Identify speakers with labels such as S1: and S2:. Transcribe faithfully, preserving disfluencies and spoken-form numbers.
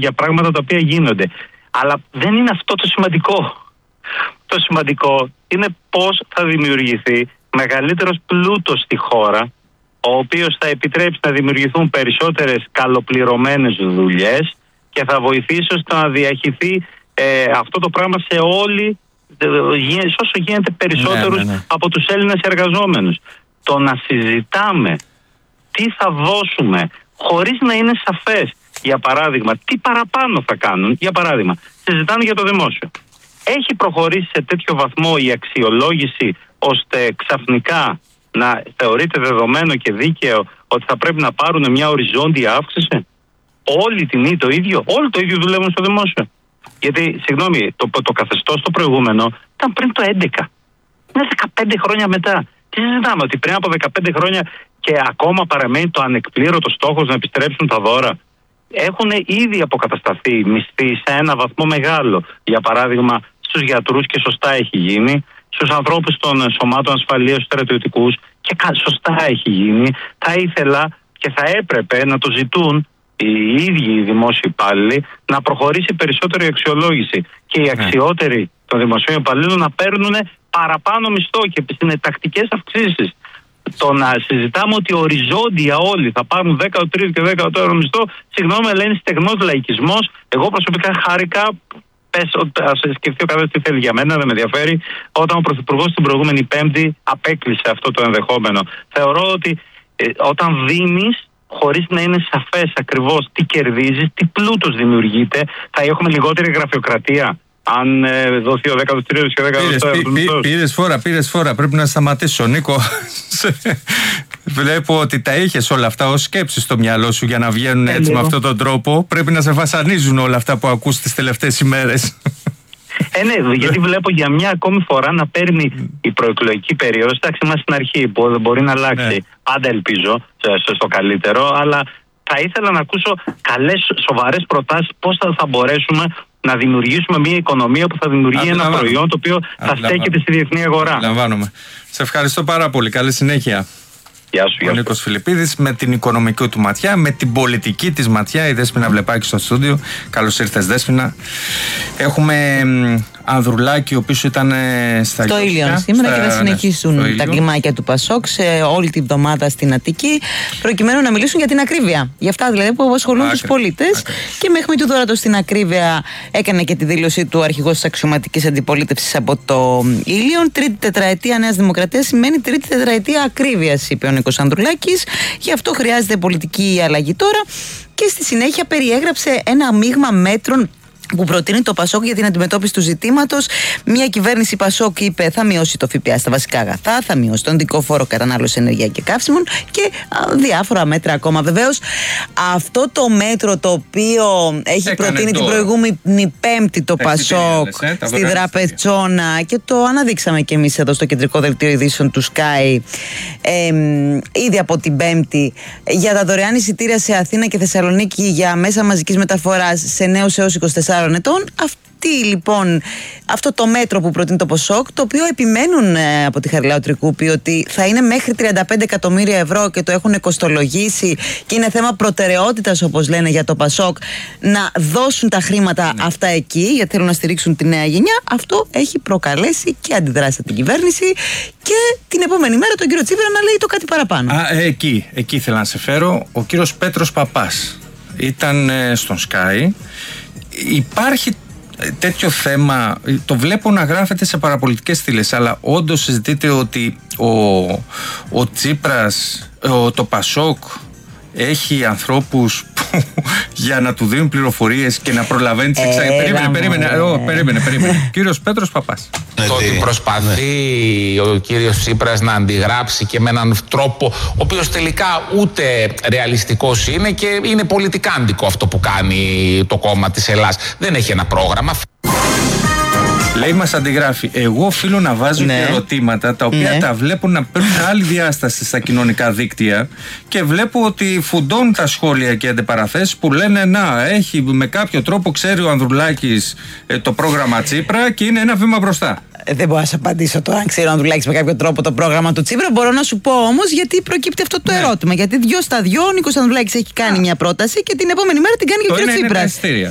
S1: για πράγματα τα οποία γίνονται. Αλλά δεν είναι αυτό το σημαντικό. Το σημαντικό είναι πώς θα δημιουργηθεί μεγαλύτερος πλούτος στη χώρα, ο οποίος θα επιτρέψει να δημιουργηθούν περισσότερες καλοπληρωμένες δουλειές και θα βοηθήσει ώστε να διαχυθεί ε, αυτό το πράγμα σε όλοι, όσο γίνεται περισσότερους ναι, ναι, ναι. από τους Έλληνες εργαζόμενους. Το να συζητάμε τι θα δώσουμε χωρίς να είναι σαφές, για παράδειγμα, τι παραπάνω θα κάνουν, για παράδειγμα, συζητάνε για το δημόσιο. Έχει προχωρήσει σε τέτοιο βαθμό η αξιολόγηση ώστε ξαφνικά να θεωρείται δεδομένο και δίκαιο ότι θα πρέπει να πάρουν μια οριζόντια αύξηση? Όλοι την ή το ίδιο, όλοι το ίδιο δουλεύουν στο δημόσιο. Γιατί, συγγνώμη, το, το καθεστώς το προηγούμενο ήταν πριν το έντεκα. Είναι δεκαπέντε χρόνια μετά. Τι συζητάμε, ότι πριν από δεκαπέντε χρόνια και ακόμα παραμένει το ανεκπλήρωτο στόχος να επιστρέψουν τα δώρα? Έχουν ήδη αποκατασταθεί μισθοί σε ένα βαθμό μεγάλο. Για παράδειγμα, στους γιατρούς, και σωστά έχει γίνει, στους ανθρώπους των σωμάτων ασφαλείας, στους στρατιωτικούς, και σωστά έχει γίνει. Θα ήθελα και θα έπρεπε να το ζητούν οι ίδιοι οι δημόσιοι υπάλληλοι, να προχωρήσει περισσότερο η αξιολόγηση και οι αξιότεροι των δημοσίων υπαλλήλων να παίρνουν παραπάνω μισθό και είναι τακτικές αυξήσεις. Το να συζητάμε ότι οριζόντια όλοι θα πάρουν δέκατο τρίτο και δέκατο τέταρτο μισθό, συγγνώμη, αλλά είναι στεγνός λαϊκισμός. Εγώ προσωπικά χάρηκα. Πες, ας σκεφτεί ο καθένας τι θέλει, για μένα δεν με ενδιαφέρει, όταν ο Πρωθυπουργός την προηγούμενη Πέμπτη απέκλεισε αυτό το ενδεχόμενο. Θεωρώ ότι ε, όταν δίνεις χωρίς να είναι σαφές ακριβώς τι κερδίζεις, τι πλούτος δημιουργείται, θα έχουμε λιγότερη γραφειοκρατία αν ε, δοθεί ο δέκατος τρίτος και ο δέκατος τέταρτος μισθός.
S2: Πήρες φορά, πήρες φορά. Πρέπει να σταματήσω, Νίκο. Βλέπω ότι τα είχες όλα αυτά ως σκέψεις στο μυαλό σου για να βγαίνουν έτσι με αυτόν τον τρόπο. Πρέπει να σε βασανίζουν όλα αυτά που ακούς τις τελευταίες ημέρες.
S1: Ε, ναι, γιατί βλέπω για μια ακόμη φορά να παίρνει η προεκλογική περίοδος. Εντάξει, είμαστε στην αρχή που μπορεί να αλλάξει. Ναι. Πάντα ελπίζω στο καλύτερο, αλλά θα ήθελα να ακούσω καλές, σοβαρές προτάσεις πώς θα, θα μπορέσουμε να δημιουργήσουμε μια οικονομία που θα δημιουργεί ένα προϊόν το οποίο θα στέκεται στη διεθνή αγορά.
S2: Αντιλαμβάνομαι. Σε ευχαριστώ πάρα πολύ. Καλή συνέχεια.
S1: Γεια σου, γεια
S2: ο Νίκος Φιλιππίδης με την οικονομική του ματιά, με την πολιτική της ματιά, η Δέσποινα Βλεπάκη στο στούντιο. Καλώς ήρθες, Δέσποινα. Έχουμε Ανδρουλάκη, ο οποίος ήταν στα
S3: στο Ήλιον σήμερα στα... και θα συνεχίσουν ναι, τα κλιμάκια του Πασόκ σε όλη τη βδομάδα στην Αττική, προκειμένου να μιλήσουν για την ακρίβεια. Για αυτά δηλαδή που απασχολούν τους πολίτες. Και με αιχμή του δώρατος στην ακρίβεια έκανε και τη δήλωσή του ο αρχηγός της αξιωματικής αντιπολίτευσης από το Ήλιον. Τρίτη τετραετία Νέας Δημοκρατίας σημαίνει τρίτη τετραετία ακρίβειας, είπε ο Νίκος Ανδρουλάκης. Γι' αυτό χρειάζεται πολιτική αλλαγή τώρα. Και στη συνέχεια περιέγραψε ένα μείγμα μέτρων που προτείνει το Πασόκ για την αντιμετώπιση του ζητήματος. Μια κυβέρνηση Πασόκ είπε θα μειώσει το ΦΠΑ στα βασικά αγαθά, θα μειώσει τον δικό φόρο κατανάλωση ενέργεια και καύσιμων και α, διάφορα μέτρα ακόμα. Βεβαίως, αυτό το μέτρο το οποίο έχει Έκανε προτείνει το... την προηγούμενη Πέμπτη το Πασόκ ε, στη Δραπετσόνα και το αναδείξαμε κι εμείς εδώ στο κεντρικό δελτίο ειδήσεων του Sky ε, ήδη από την Πέμπτη, για τα δωρεάν εισιτήρια σε Αθήνα και Θεσσαλονίκη για μέσα μαζικής μεταφοράς σε νέους έως είκοσι τεσσάρων ετών. Αυτή λοιπόν, αυτό το μέτρο που προτείνει το Πασόκ, το οποίο επιμένουν ε, από τη Χαριλάου Τρικούπη ότι θα είναι μέχρι τριάντα πέντε εκατομμύρια ευρώ και το έχουν κοστολογήσει και είναι θέμα προτεραιότητας, όπως λένε, για το Πασόκ να δώσουν τα χρήματα ναι. αυτά εκεί, γιατί θέλουν να στηρίξουν τη νέα γενιά. Αυτό έχει προκαλέσει και αντιδράσει από την κυβέρνηση και την επόμενη μέρα τον κύριο Τσίπρα να λέει το κάτι παραπάνω.
S2: Α, ε, εκεί, εκεί ήθελα να σε φέρω. Ο κύριος Πέτρος Παπάς ήταν ε, στον Sky. Υπάρχει τέτοιο θέμα, το βλέπω να γράφεται σε παραπολιτικές στήλες, αλλά όντως συζητείται ότι ο, ο Τσίπρας, ο, το Πασόκ έχει ανθρώπους που για να του δίνουν πληροφορίες και να προλαβαίνει τις εξαγγελίες. Περίμενε, περίμενε, oh, περίμενε, περίμενε. Κύριος Πέτρος Παπάς.
S4: Το ότι προσπαθεί ο κύριος Τσίπρας να αντιγράψει και με έναν τρόπο ο οποίος τελικά ούτε ρεαλιστικός είναι και είναι πολιτικάντικο αυτό που κάνει το κόμμα της Ελλάς. Δεν έχει ένα πρόγραμμα.
S2: Λέει, μας αντιγράφει. Εγώ οφείλω να βάζω ναι. ερωτήματα τα οποία ναι. τα βλέπω να παίρνουν άλλη διάσταση στα κοινωνικά δίκτυα και βλέπω ότι φουντώνουν τα σχόλια και αντιπαραθέσεις που λένε να, έχει με κάποιο τρόπο, ξέρει ο Ανδρουλάκης ε, το πρόγραμμα Τσίπρα και είναι ένα βήμα μπροστά.
S3: Δεν μπορώ να σε απαντήσω τώρα αν ξέρω αν δουλεύει με κάποιο τρόπο το πρόγραμμα του Τσίπρα. Μπορώ να σου πω όμως γιατί προκύπτει αυτό το ναι. ερώτημα. Γιατί δυο στα δυο ο Νίκος Ανδρουλάκης έχει κάνει μια πρόταση και την επόμενη μέρα την κάνει και ο κ. Τσίπρας.